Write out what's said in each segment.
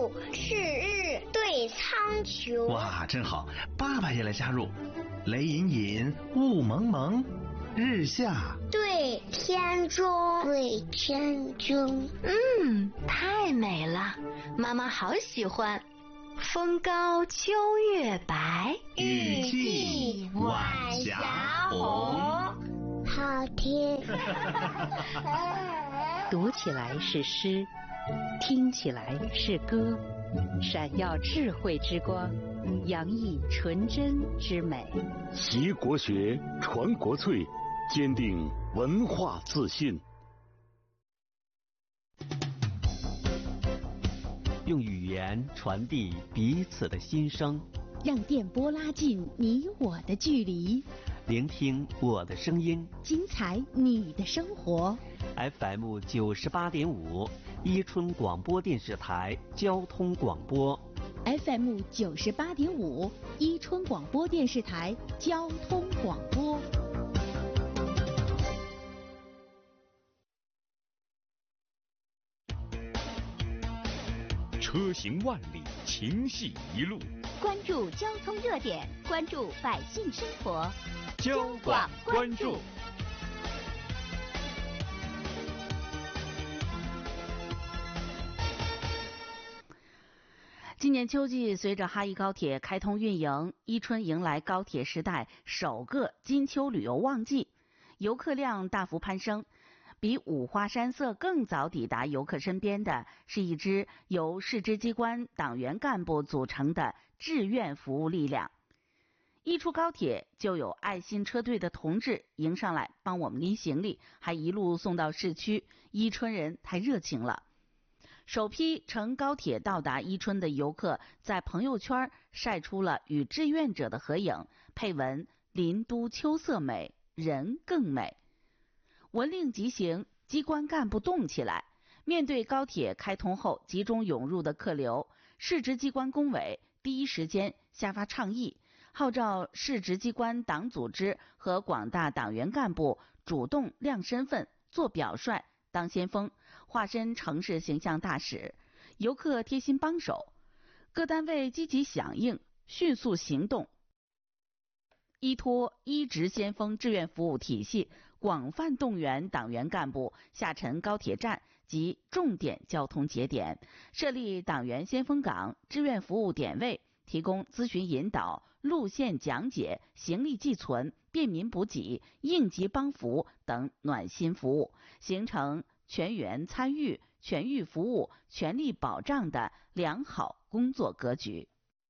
入，赤日对苍穹。 哇，真好！爸爸也来加入。雷隐隐，雾蒙蒙，日下对天中，对天中。 太美了，妈妈好喜欢。风高秋月白， 雨霁晚霞红。 好听。 读起来是诗，听起来是歌，闪耀智慧之光，洋溢纯真之美。 习国学，传国粹，坚定文化自信。 用语言传递彼此的心声， 让电波拉近你我的距离， 聆听我的声音， 精彩你的生活。 FM 98.5，伊春广播电视台交通广播。 FM 98.5，伊春广播电视台交通广播。 车行万里，情系一路。 关注交通热点，关注百姓生活。 交广关注。 今年秋季，随着哈宜高铁开通运营，伊春迎来高铁时代首个金秋旅游旺季，游客量大幅攀升。比五花山色更早抵达游客身边的是一支由市直机关党员干部组成的志愿服务力量。一出高铁，就有爱心车队的同志迎上来帮我们拎行李，还一路送到市区。伊春人太热情了。首批乘高铁到达伊春的游客在朋友圈晒出了与志愿者的合影，配文“林都秋色美，人更美”。文令即行，机关干部动起来。面对高铁开通后集中涌入的客流，市直机关工委第一时间下发倡议，号召市直机关党组织和广大党员干部主动亮身份，做表率，当先锋，化身城市形象大使。游客贴心帮手，各单位积极响应，迅速行动。依托一直先锋志愿服务体系，广泛动员党员干部下沉高铁站及重点交通节点，设立党员先锋岗、志愿服务点位，提供咨询引导、路线讲解、行李寄存、便民补给、应急帮扶等暖心服务，形成全员参与、全域服务、全力保障的良好工作格局。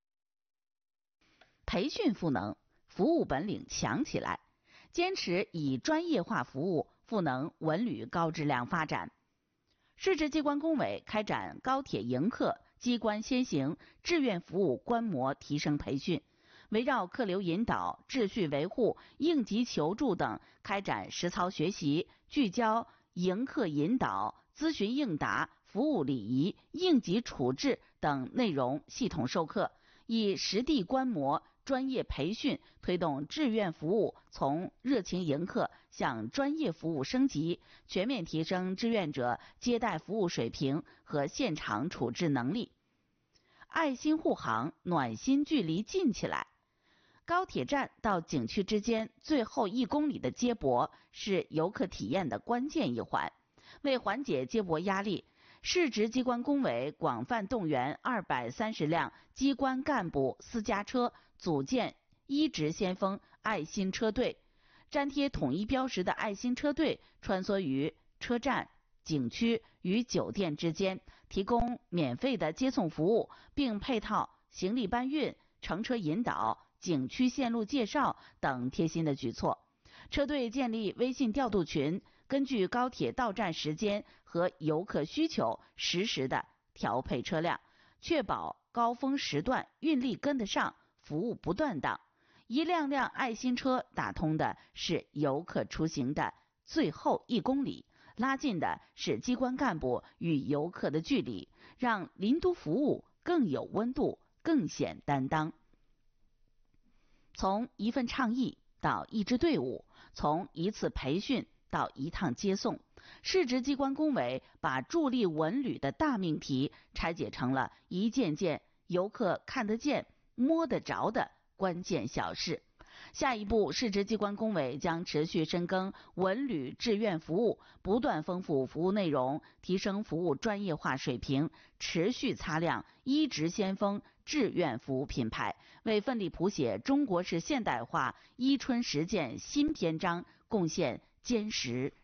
培训赋能，服务本领强起来，坚持以专业化服务赋能文旅高质量发展。市直机关工委开展高铁迎客、机关先行、志愿服务观摩提升培训，围绕客流引导、秩序维护、应急求助等开展实操学习，聚焦迎客引导、咨询应答、服务礼仪、应急处置等内容系统授课，以实地观摩、专业培训推动志愿服务从热情迎客向专业服务升级，全面提升志愿者接待服务水平和现场处置能力。爱心护航，暖心距离近起来。高铁站到景区之间最后1公里的接驳是游客体验的关键一环。为缓解接驳压力，市直机关工委广泛动员230辆机关干部私家车，组建一直先锋爱心车队，粘贴统一标识的爱心车队穿梭于车站、景区与酒店之间，提供免费的接送服务，并配套行李搬运、乘车引导、景区线路介绍等贴心的举措。车队建立微信调度群，根据高铁到站时间和游客需求实时的调配车辆，确保高峰时段运力跟得上，服务不断档。一辆辆爱心车打通的是游客出行的最后1公里，拉近的是机关干部与游客的距离，让林都服务更有温度，更显担当。从一份倡议到一支队伍，从一次培训到一趟接送， 市直机关工委把助力文旅的大命题拆解成了一件件游客看得见、摸得着的关键小事。下一步，市直机关工委将持续深耕文旅志愿服务，不断丰富服务内容，提升服务专业化水平，持续擦亮医职先锋志愿服务品牌，为奋力谱写中国式现代化伊春实践新篇章贡献坚实